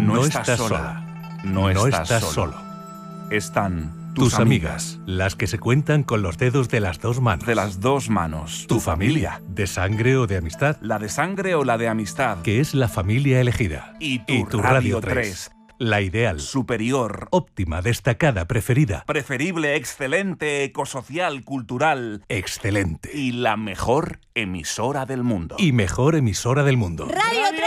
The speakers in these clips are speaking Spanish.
No estás sola. No estás solo. Están tus amigas, las que se cuentan con los dedos de las dos manos. De las dos manos. Tu familia, de sangre o de amistad. La de sangre o la de amistad. Que es la familia elegida. Y tu Radio 3. La ideal. Superior. Óptima, destacada, preferida. Preferible, excelente, ecosocial, cultural. Excelente. Y la mejor emisora del mundo. Y mejor emisora del mundo. ¡Radio 3!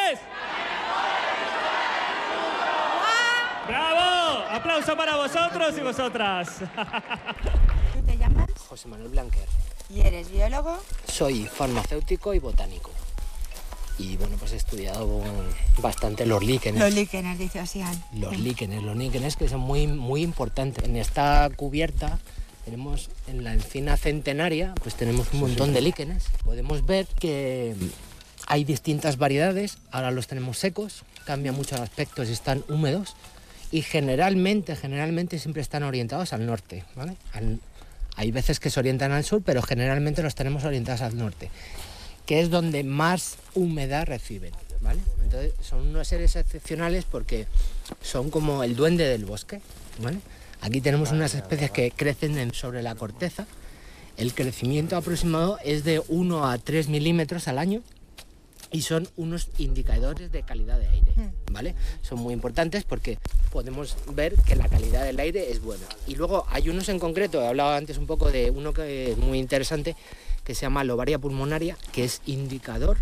¡Bravo! ¡Aplauso para vosotros y vosotras! ¿Tú te llamas? José Manuel Blanquer. ¿Y eres biólogo? Soy farmacéutico y botánico. Y bueno, pues he estudiado bastante los líquenes. Los líquenes, dice Osian. Los líquenes que son muy importantes. En esta cubierta tenemos, en la encina centenaria, pues tenemos un montón de líquenes. Podemos ver que hay distintas variedades, ahora los tenemos secos, cambia mucho el aspecto si están húmedos y generalmente siempre están orientados al norte, ¿vale? Hay veces que se orientan al sur, pero generalmente los tenemos orientados al norte, que es donde más humedad reciben, ¿vale? Entonces son unos seres excepcionales porque son como el duende del bosque, ¿vale? Aquí tenemos unas especies que crecen sobre la corteza. El crecimiento aproximado es de 1 a 3 milímetros al año y son unos indicadores de calidad de aire, ¿vale? Son muy importantes porque podemos ver que la calidad del aire es buena. Y luego hay unos en concreto, he hablado antes un poco de uno que es muy interesante, que se llama Lobaria pulmonaria, que es indicador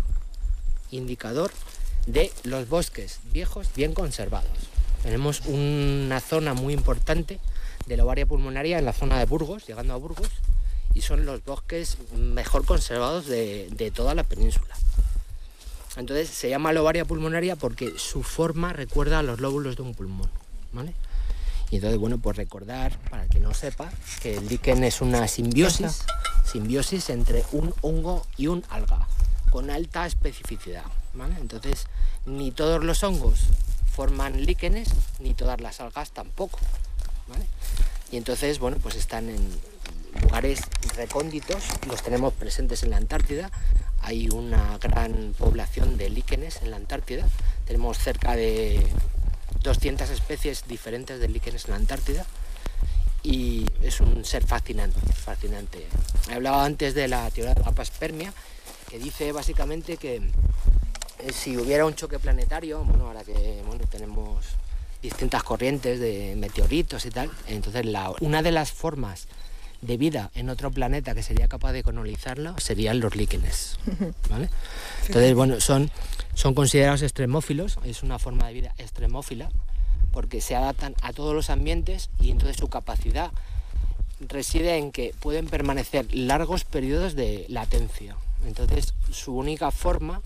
de los bosques viejos bien conservados. Tenemos una zona muy importante de Lobaria pulmonaria en la zona de Burgos, llegando a Burgos, y son los bosques mejor conservados de toda la península. Entonces se llama Lobaria pulmonaria porque su forma recuerda a los lóbulos de un pulmón, ¿vale? Y entonces, bueno, pues recordar, para el que no sepa, que el líquen es una simbiosis entre un hongo y un alga, con alta especificidad, ¿vale? Entonces, ni todos los hongos forman líquenes, ni todas las algas tampoco, ¿vale? Y entonces, bueno, pues están en lugares recónditos, los tenemos presentes en la Antártida. Hay una gran población de líquenes en la Antártida, tenemos cerca de 200 especies diferentes de líquenes en la Antártida y es un ser fascinante. He hablado antes de la teoría de la panspermia, que dice básicamente que si hubiera un choque planetario, bueno, ahora que tenemos distintas corrientes de meteoritos y tal, entonces una de las formas de vida en otro planeta que sería capaz de colonizarlo serían los líquenes, ¿vale? Entonces, bueno, son considerados extremófilos, es una forma de vida extremófila porque se adaptan a todos los ambientes y entonces su capacidad reside en que pueden permanecer largos periodos de latencia. Entonces, su única forma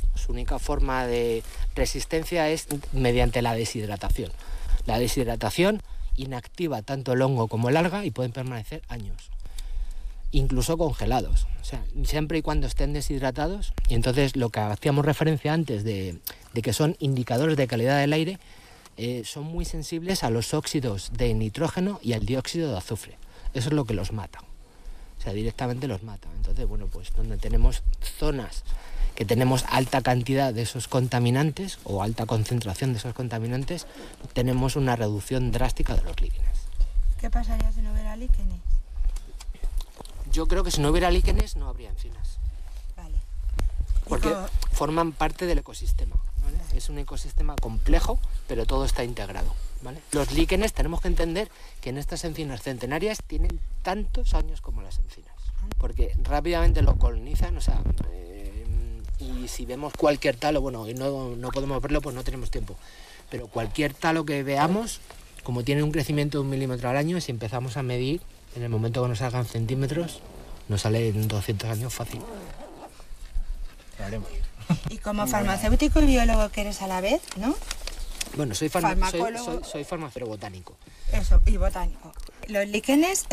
de resistencia es mediante la deshidratación. La deshidratación inactiva tanto el hongo como el alga y pueden permanecer años, incluso congelados, o sea, siempre y cuando estén deshidratados. Y entonces lo que hacíamos referencia antes de que son indicadores de calidad del aire, son muy sensibles a los óxidos de nitrógeno y al dióxido de azufre. Eso es lo que los mata, o sea, directamente los mata. Entonces, bueno, pues donde tenemos zonas que tenemos alta cantidad de esos contaminantes o alta concentración de esos contaminantes, tenemos una reducción drástica de los líquenes. ¿Qué pasaría si no hubiera líquenes? Yo creo que si no hubiera líquenes no habría encinas. Vale. Porque forman parte del ecosistema, ¿vale? Es un ecosistema complejo, pero todo está integrado, ¿vale? Los líquenes tenemos que entender que en estas encinas centenarias tienen tantos años como las encinas, porque rápidamente lo colonizan, o sea, y si vemos cualquier talo, bueno, y no podemos verlo pues no tenemos tiempo, pero cualquier talo que veamos, como tiene un crecimiento de 1 milímetro al año, si empezamos a medir, en el momento que nos salgan centímetros, nos sale en 200 años fácil. Lo haremos. Y como farmacéutico y biólogo que eres a la vez, ¿no? Bueno, soy farmacéutico botánico. Eso, y botánico. Los líquenes